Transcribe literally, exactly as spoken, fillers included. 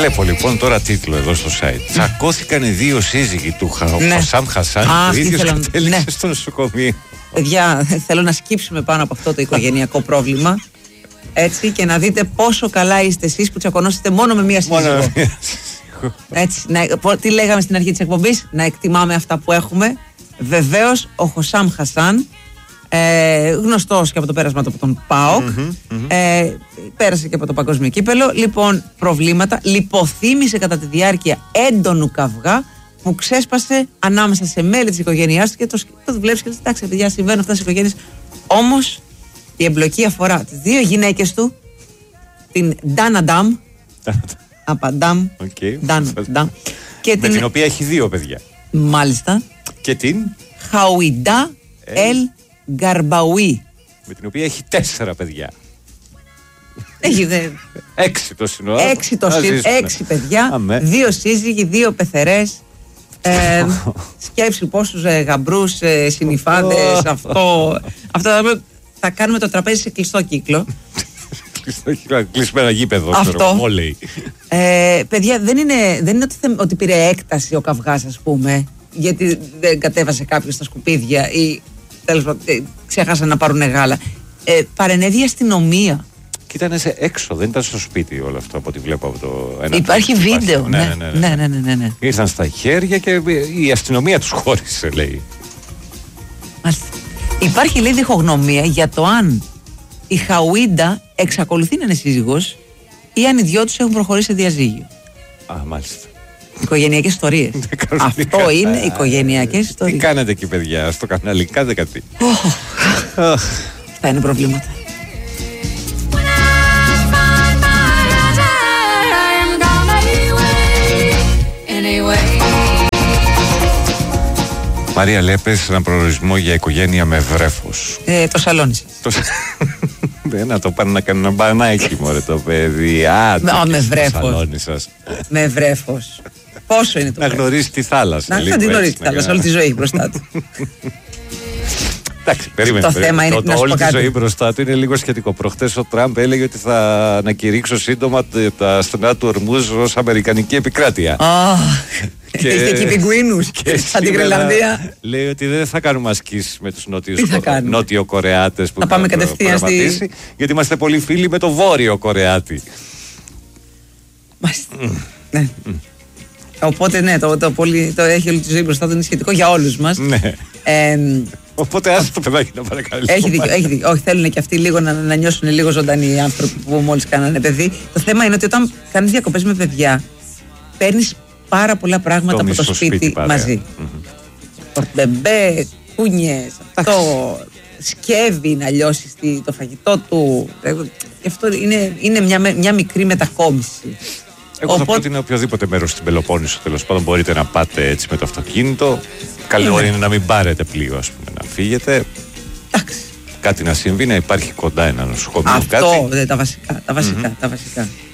Βλέπω λοιπόν τώρα τίτλο εδώ στο site. Τσακώθηκαν οι δύο σύζυγοι του Ναι. Χασάμ Χασάν. Α, Ο ίδιος ήθελα- κατέληξε ναι. στο νοσοκομείο. Παιδιά, θέλω να σκύψουμε πάνω από αυτό το οικογενειακό πρόβλημα. Έτσι, και να δείτε πόσο καλά είστε εσείς που τσακωνόσετε μόνο με μία σύζυγο. Μόνο Έτσι, να, πο- τι λέγαμε στην αρχή της εκπομπής, να εκτιμάμε αυτά που έχουμε. Βεβαίως, ο Χωσάμ Χασάν, ε, γνωστός και από το πέρασμα του από τον ΠΑΟΚ, Μμμ, μμμ. ε, πέρασε και από το παγκόσμιο κύπελο. Λοιπόν, προβλήματα, λιποθύμησε κατά τη διάρκεια έντονου καυγά που ξέσπασε ανάμεσα σε μέλη της οικογένειάς του και το, σκ- το βλέπεις και λες, εντάξει παιδιά, συμβαίνουν αυτά στις οικογένειες. Όμως η εμπλοκή αφορά τις δύο γυναίκες του, την Ντάνα Ντάμ, Απαντάμ, Οκ. Ντάνα Ντάμ, και Με την, την οποία έχει δύο παιδιά. μάλιστα, Και την. Χαουιντά Ελ Γκαρμπαουί. Με την οποία έχει τέσσερα παιδιά. Έχει δε, Έξι το σύνολο. έξι, το Να συ- ζήσουνε. έξι παιδιά, Αμέ. δύο σύζυγοι, δύο πεθερές. Ε, σκέψου πόσους ε, γαμπρούς, ε, συνυφάδες, αυτό, αυτό θα- θα κάνουμε το τραπέζι σε κλειστό κύκλο. Κλείσουμε ένα γήπεδο. Αυτό. ξέρω, Μόλι. Ε, παιδιά, δεν είναι, δεν είναι ότι, θε- ότι πήρε έκταση ο καυγάς, ας πούμε, γιατί δεν κατέβασε κάποιος στα σκουπίδια ή τέλος πάντων ε, ξέχασαν να πάρουν γάλα. Ε, παρενέβη η αστυνομία. Και ήταν σε έξω, δεν ήταν στο σπίτι όλο αυτό από ό,τι βλέπω από το ένα. Υπάρχει το βίντεο. ναι, Ναι, ναι, ναι, ναι, ναι, ναι, ναι, ναι. Ήρθαν στα χέρια και η αστυνομία τους χώρισε, λέει. Μάλιστα. Υπάρχει, λέει, διχογνωμία για το αν η Χαουίντα εξακολουθεί να είναι σύζυγος ή αν οι δυο τους έχουν προχωρήσει σε διαζύγιο. Α, μάλιστα. Οικογενειακές ιστορίες. Κανονικά. Αυτό είναι οικογενειακές Τι ιστορίες. κάνετε εκεί, παιδιά, στο κανάλι, κάντε κάτι. Αυτά είναι προβλήματα. Μαρία Λέπες, ένα προορισμό για οικογένεια με βρέφος. Ε, το σαλόνι σας. Το- Δεν να το πάνε να κάνουν ένα μπανάκι, μωρέ το παιδί. Α, Α, με βρέφος. σαλόνι σας. Με βρέφος. Πόσο είναι το Να βρέφος? γνωρίσει τη θάλασσα. Να λίγο θα την γνωρίσει έτσι, τη θάλασσα, να- όλη τη ζωή έχει μπροστά του. Εντάξει, περίμενε. Το περίμενε. θέμα είναι- Το- να σου όλη πω τη κάτι. ζωή μπροστά του είναι λίγο σχετικό. Προχτές ο Τραμπ έλεγε ότι θα ανακηρύξω σύντομα τε- τα στενά του Ορμούζ ως αμερικανική επικράτεια. Α, Και- Έχει εκεί πιγκουίνους Και σαν την σήμερα Γρυλανδία. λέει ότι δεν θα κάνουμε ασκήσεις με τους νότιους Τι θα κάνουμε? νότιο Κορεάτες που Θα πάμε θα κατευθείαν στη- προγραμματίσει, γιατί είμαστε πολύ φίλοι με το βόρειο Κορεάτη. Μάλιστα. Ναι. Οπότε ναι, το, το, πολύ, το έχει όλη τη ζωή μπροστά του, είναι σχετικό για όλους μας. Ναι. Ε, Οπότε άσε το παιδάκι να παρακαλεί. Έχει δίκιο, έχει δίκιο. Όχι, θέλουν και αυτοί λίγο να, να νιώσουν λίγο ζωντανοί οι άνθρωποι που μόλις κάνανε παιδί. Το θέμα είναι ότι όταν κάνεις διακοπές με παιδιά, παίρνεις πάρα πολλά πράγματα Το από το μισό σπίτι, σπίτι παρέα. μαζί. Πορτμπεμπέ, κούνιες, αυτό, σκεύη να λιώσει το φαγητό του. Ε, και αυτό είναι, είναι μια, μια μικρή μετακόμιση. Εγώ θα Οπότε- πρότεινα οποιοδήποτε μέρος στην Πελοπόννησο, τέλος πάντων, μπορείτε να πάτε έτσι με το αυτοκίνητο. Καλό Ναι. είναι να μην πάρετε πλοίο, ας πούμε, να φύγετε. Εντάξει. Κάτι να συμβεί, να υπάρχει κοντά ένα νοσοκομείο. Αυτό, κάτι. δε, τα βασικά, τα βασικά, τα βασικά.